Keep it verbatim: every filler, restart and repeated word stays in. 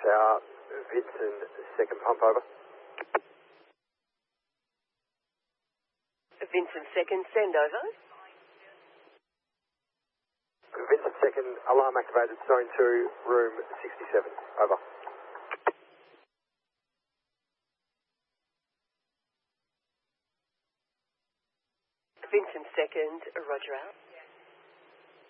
Tower, Vincent, second pump over. Vincent second, send over. Vincent second, alarm activated, zone two, room sixty-seven, over. Vincent second, roger out.